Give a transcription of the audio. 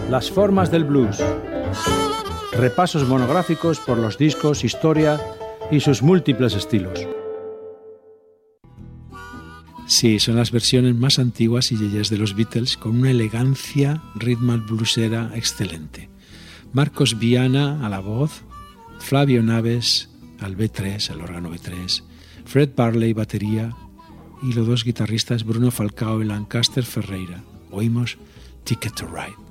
Las formas del blues. Repasos monográficos por los discos, historia y sus múltiples estilos. Sí, son las versiones más antiguas y yeyes de los Beatles con una elegancia rhythm bluesera excelente. Marcos Viana a la voz, Flavio Naves al B3, al órgano B3, Fred Barley batería y los dos guitarristas Bruno Falcao y Lancaster Ferreira. Oímos Ticket to Ride.